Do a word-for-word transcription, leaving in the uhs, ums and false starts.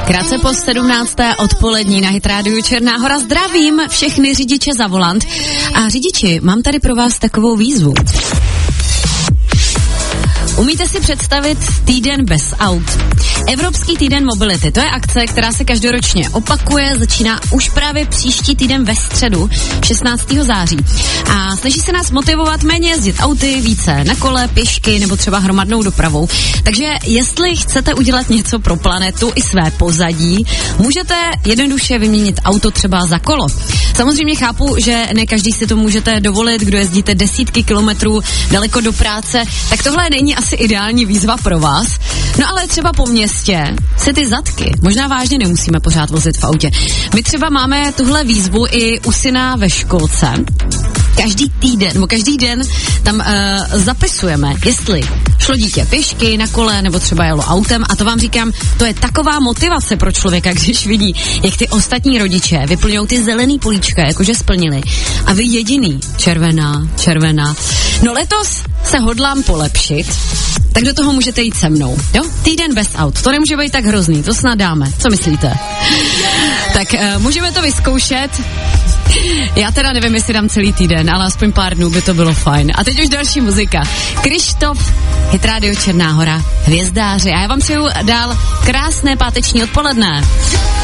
Krátce po sedmnácté odpolední na Hit Rádiu Černá Hora zdravím všechny řidiče za volant. A řidiči, mám tady pro vás takovou výzvu. Umíte si představit týden bez aut? Evropský týden mobility, to je akce, která se každoročně opakuje, začíná už právě příští týden ve středu, šestnáctého září. A snaží se nás motivovat méně jezdit auty, více na kole, pěšky nebo třeba hromadnou dopravou. Takže jestli chcete udělat něco pro planetu i své pozadí, můžete jednoduše vyměnit auto třeba za kolo. Samozřejmě chápu, že ne každý si to můžete dovolit, kdo jezdíte desítky kilometrů daleko do práce, tak tohle není asi ideální výzva pro vás. No ale třeba po městě si ty zadky možná vážně nemusíme pořád vozit v autě. My třeba máme tuhle výzvu i u syna ve školce. Každý týden, nebo každý den tam uh, zapisujeme, jestli šlo dítě pěšky, na kole, nebo třeba jelo autem, a to vám říkám, to je taková motivace pro člověka, když vidí, jak ty ostatní rodiče vyplňují ty zelený políčka, jakože splnili. A vy jediný, červená, červená. No letos se hodlám polepšit, tak do toho můžete jít se mnou, jo? Týden bez aut, to nemůže být tak hrozný, to snad dáme, co myslíte? Tak uh, můžeme to vyzkoušet. Já teda nevím, jestli dám celý týden, ale aspoň pár dnů by to bylo fajn. A teď už další muzika. Krištof, Hit Rádio Černá Hora, Hvězdáři. A já vám přeju dál krásné páteční odpoledne.